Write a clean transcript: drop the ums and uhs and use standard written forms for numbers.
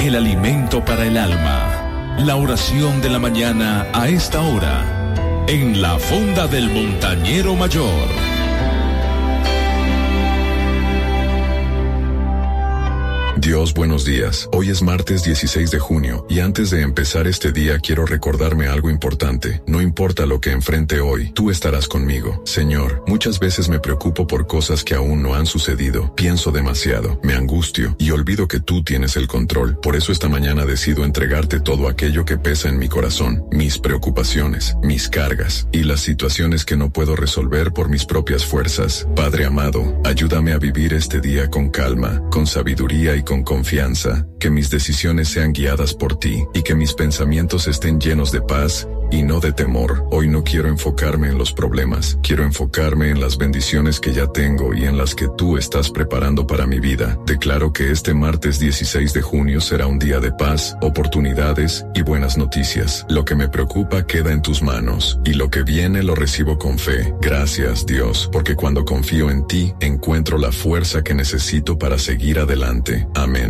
el alimento para el alma. La oración de la mañana a esta hora, en la Fonda del Montañero Mayor. Dios, buenos días. Hoy es martes 16 de junio, y antes de empezar este día quiero recordarme algo importante. No importa lo que enfrente hoy, tú estarás conmigo. Señor, muchas veces me preocupo por cosas que aún no han sucedido. Pienso demasiado, me angustio, y olvido que tú tienes el control. Por eso esta mañana decido entregarte todo aquello que pesa en mi corazón, mis preocupaciones, mis cargas, y las situaciones que no puedo resolver por mis propias fuerzas. Padre amado, ayúdame a vivir este día con calma, con sabiduría y con confianza, que mis decisiones sean guiadas por ti, y que mis pensamientos estén llenos de paz y no de temor. Hoy no quiero enfocarme en los problemas, quiero enfocarme en las bendiciones que ya tengo y en las que tú estás preparando para mi vida. Declaro que este martes 16 de junio será un día de paz, oportunidades y buenas noticias. Lo que me preocupa queda en tus manos, y lo que viene lo recibo con fe. Gracias, Dios, porque cuando confío en ti, encuentro la fuerza que necesito para seguir adelante. Amén.